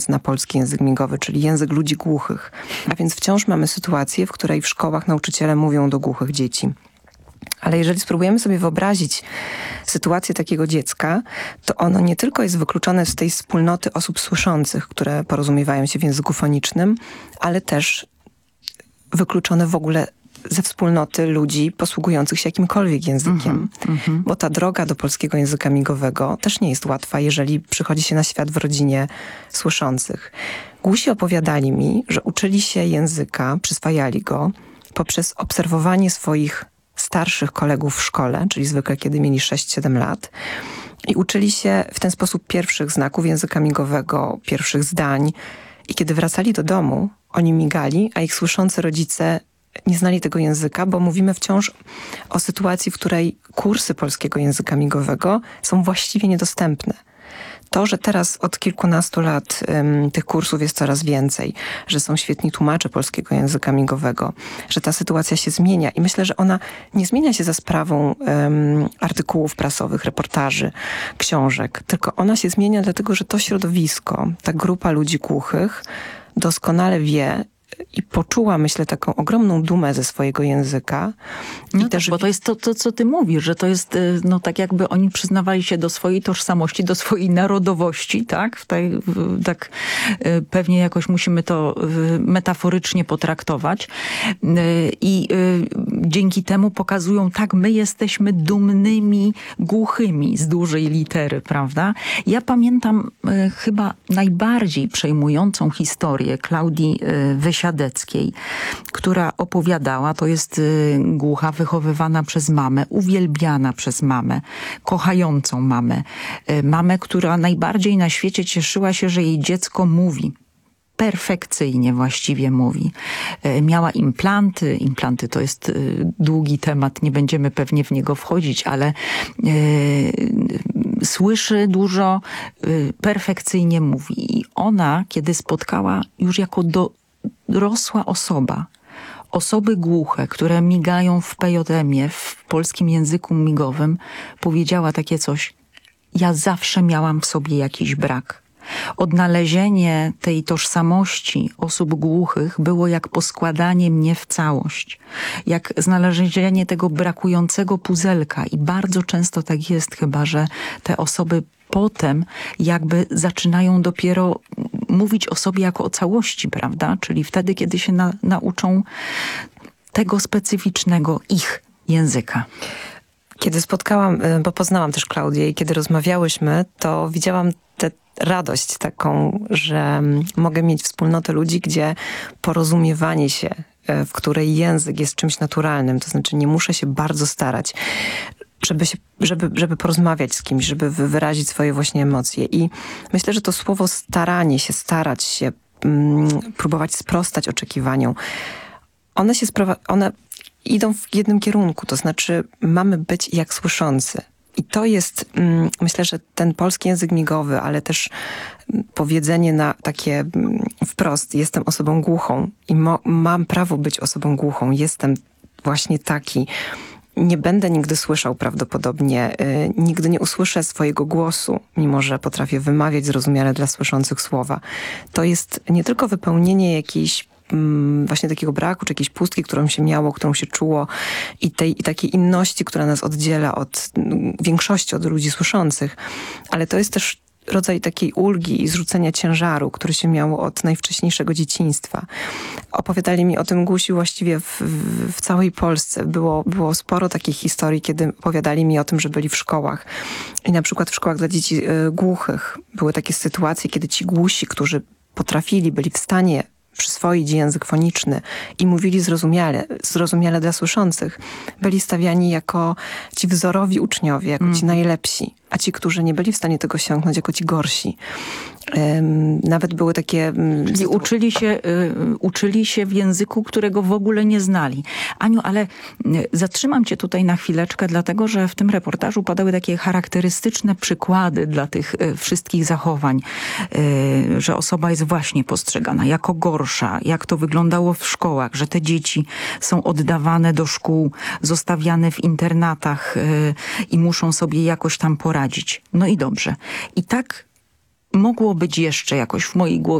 na polski język migowy, czyli język ludzi głuchych. A więc wciąż mamy sytuację, w której w szkołach nauczyciele mówią do głuchych dzieci. Ale jeżeli spróbujemy sobie wyobrazić sytuację takiego dziecka, to ono nie tylko jest wykluczone z tej wspólnoty osób słyszących, które porozumiewają się w języku fonicznym, ale też wykluczone w ogóle ze wspólnoty ludzi posługujących się jakimkolwiek językiem. Bo ta droga do polskiego języka migowego też nie jest łatwa, jeżeli przychodzi się na świat w rodzinie słyszących. Głusi opowiadali mi, że uczyli się języka, przyswajali go poprzez obserwowanie swoich starszych kolegów w szkole, czyli zwykle kiedy mieli 6-7 lat, i uczyli się w ten sposób pierwszych znaków języka migowego, pierwszych zdań. I kiedy wracali do domu, oni migali, a ich słyszący rodzice nie znali tego języka, bo mówimy wciąż o sytuacji, w której kursy polskiego języka migowego są właściwie niedostępne. To, że teraz od kilkunastu lat tych kursów jest coraz więcej, że są świetni tłumacze polskiego języka migowego, że ta sytuacja się zmienia i myślę, że ona nie zmienia się za sprawą artykułów prasowych, reportaży, książek, tylko ona się zmienia dlatego, że to środowisko, ta grupa ludzi głuchych doskonale wie i poczuła, myślę, taką ogromną dumę ze swojego języka. No też, bo to jest to, co ty mówisz, że to jest tak jakby oni przyznawali się do swojej tożsamości, do swojej narodowości, tak? Tak pewnie jakoś musimy to metaforycznie potraktować. I dzięki temu pokazują, tak, my jesteśmy dumnymi głuchymi z dużej litery, prawda? Ja pamiętam chyba najbardziej przejmującą historię Klaudii Wysiadeckiej, która opowiadała, to jest głucha, wychowywana przez mamę, uwielbiana przez mamę, kochającą mamę. Mamę, która najbardziej na świecie cieszyła się, że jej dziecko mówi. Perfekcyjnie właściwie mówi. Miała implanty. Implanty to jest długi temat, nie będziemy pewnie w niego wchodzić, ale słyszy dużo, perfekcyjnie mówi. I ona, kiedy spotkała już jako dorosła osoby głuche, które migają w PJM-ie, w polskim języku migowym, powiedziała takie coś: ja zawsze miałam w sobie jakiś brak. Odnalezienie tej tożsamości osób głuchych było jak poskładanie mnie w całość. Jak znalezienie tego brakującego puzelka. I bardzo często tak jest chyba, że te osoby potem jakby zaczynają dopiero mówić o sobie jako o całości, prawda? Czyli wtedy, kiedy się nauczą tego specyficznego ich języka. Kiedy bo poznałam też Klaudię i kiedy rozmawiałyśmy, to widziałam tę radość taką, że mogę mieć wspólnotę ludzi, gdzie porozumiewanie się, w której język jest czymś naturalnym, to znaczy nie muszę się bardzo starać, żeby porozmawiać z kimś, żeby wyrazić swoje właśnie emocje. I myślę, że to słowo staranie się, starać się, próbować sprostać oczekiwaniom, one idą w jednym kierunku, to znaczy mamy być jak słyszący. I to jest, myślę, że ten polski język migowy, ale też powiedzenie na takie wprost, jestem osobą głuchą i mam prawo być osobą głuchą, jestem właśnie taki. Nie będę nigdy słyszał prawdopodobnie, nigdy nie usłyszę swojego głosu, mimo że potrafię wymawiać zrozumiale dla słyszących słowa. To jest nie tylko wypełnienie jakiejś właśnie takiego braku, czy jakiejś pustki, którą się miało, którą się czuło i takiej inności, która nas oddziela od większości, od ludzi słyszących. Ale to jest też rodzaj takiej ulgi i zrzucenia ciężaru, który się miało od najwcześniejszego dzieciństwa. Opowiadali mi o tym głusi właściwie w całej Polsce. Było sporo takich historii, kiedy opowiadali mi o tym, że byli w szkołach. I na przykład w szkołach dla dzieci głuchych były takie sytuacje, kiedy ci głusi, którzy byli w stanie przyswoić język foniczny i mówili zrozumiale dla słyszących, byli stawiani jako ci wzorowi uczniowie, jako ci najlepsi, a ci, którzy nie byli w stanie tego osiągnąć, jako ci gorsi. Nawet były takie... Czyli uczyli się w języku, którego w ogóle nie znali. Aniu, ale zatrzymam cię tutaj na chwileczkę, dlatego że w tym reportażu padały takie charakterystyczne przykłady dla tych wszystkich zachowań, że osoba jest właśnie postrzegana jako gorsza, jak to wyglądało w szkołach, że te dzieci są oddawane do szkół, zostawiane w internatach i muszą sobie jakoś tam poradzić. No i dobrze. I tak mogło być jeszcze jakoś w mojej głowie